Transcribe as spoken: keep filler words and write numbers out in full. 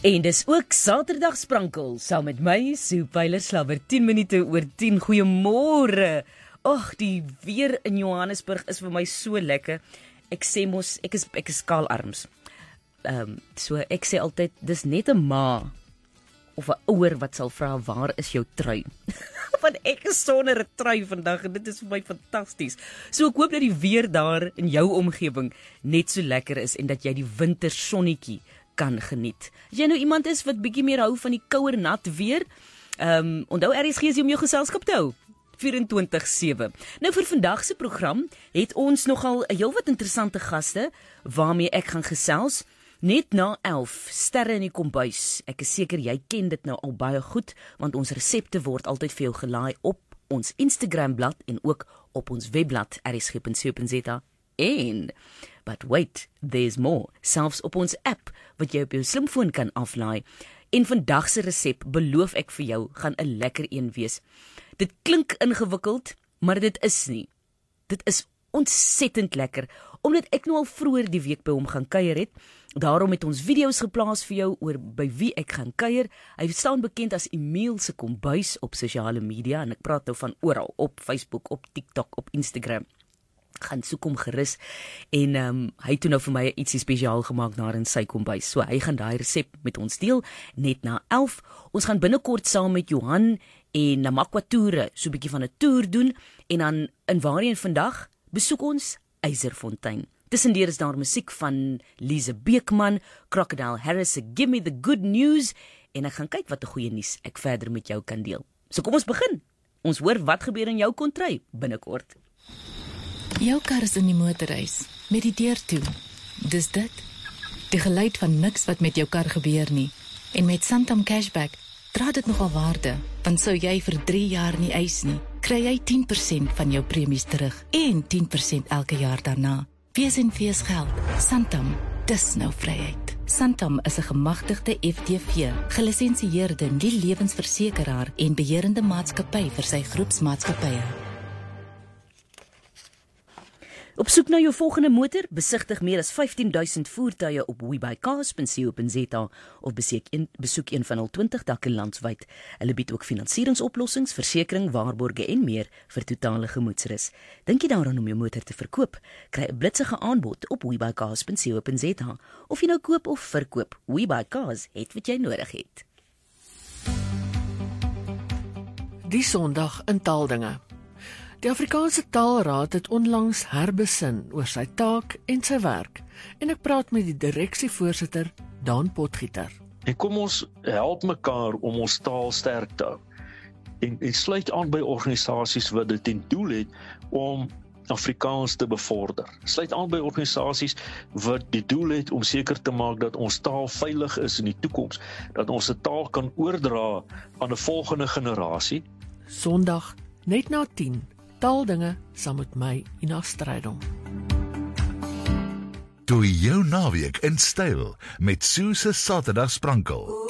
En dis ook Saterdag Sprankel, saam met my, Sue Pyler-Slabber, tien minute oor tien, goeiemôre. Och, die weer in Johannesburg is vir my so lekker. Ek sê mos, ek is, ek is kaalarms. Um, so ek sê altyd, dis net 'n ma, of 'n ouer wat sal vra, waar is jou trui? Want ek is sonder 'n trui vandag, en dit is vir my fantasties. So ek hoop dat die weer daar in jou omgewing net so lekker is, en dat jy die wintersonnetjie kan geniet. As jy nou iemand is wat bietjie meer hou van die kouer nat weer, um, onthou R S G is om jou geselskap te hou, vyf-en-twintig sewe. Nou vir vandag se program het ons nogal 'n heelwat interessante gaste waarmee ek gaan gesels. Net na elf, sterre in die kombuis. Ek is seker jy ken dit nou al baie goed, want ons resepte word altyd vir jou gelaai op ons Instagram blad en ook op ons webblad r s g punt co punt z a. En, but wait, there's more. Selfs op ons app wat jy op jou slimfoon kan aflaai. En vandag se resep, beloof ek vir jou, gaan 'n lekker een wees. Dit klink ingewikkeld, maar dit is nie. Dit is ontsettend lekker, omdat ek nou al vroeër die week by hom gaan kuier het. Daarom het ons video's geplaas vir jou oor by wie ek gaan kuier. Hy staan bekend as Emile se kombuis op sosiale media, en ek praat nou van oral, op Facebook, op TikTok, op Instagram. Gaan soek hom gerus, en um, hy het toe nou vir my ietsie spesiaal gemaak daar in sy kombuis. So hy gaan daai resep met ons deel, net na elf. Ons gaan binnekort saam met Johan en Namakwa toere, so 'n bietjie van 'n toer doen, en dan in waarheen vandag besoek ons Yserfontein. Tussendeur is daar musiek van Lise Beekman, Crocodile Harris se Give Me the Good News, en ek gaan kyk wat 'n goeie nuus ek verder met jou kan deel. So kom ons begin. Ons hoor wat gebeur in jou kontry binnekort. Jou kar is in die motorhuis, met die deur toe. Dis dit. Die geluid van niks wat met jou kar gebeur nie. En met Santam Cashback dra dit nogal waarde, want sou jy vir drie jaar nie eis nie, kry jy tien persent van jou premies terug, en tien persent elke jaar daarna. Wees en wees geld. Santam, dis nou vryheid. Santam is 'n gemagtigde F D V, gelisensieerde nie-lewensversekeraar en beheerende maatskappy vir sy groepsmaatskappye. Op soek na jou volgende motor, besigtig meer as vyftien duisend voertuie op webuycars punt co punt z a of besoek een, besoek een van hul twintig dakke landwyd. Hulle bied ook finansieringsoplossings, versekering, waarborge en meer vir totale gemoedsrus. Dink jy daaraan om jou motor te verkoop? Kry 'n blitsige aanbod op webuycars punt co punt z a. Of jy nou koop of verkoop, WeBuyCars het wat jy nodig het. Die Sondag in taaldinge. Die Afrikaanse Taalraad het onlangs herbesin oor sy taak en sy werk, en ek praat met die direksievoorsitter Dan Potgieter. En kom ons help mekaar om ons taal sterk te hou. En, en sluit aan by organisasies wat dit ten doel het om Afrikaans te bevorder. Sluit aan by organisasies wat die doel het om seker te maak dat ons taal veilig is in die toekoms, dat ons se taal kan oordra aan 'n volgende generasie. Sondag net na tien. Taaldinge saam met my, Ina Strydom. Doe jou naweek in styl met Sue se Saterdag Sprankel.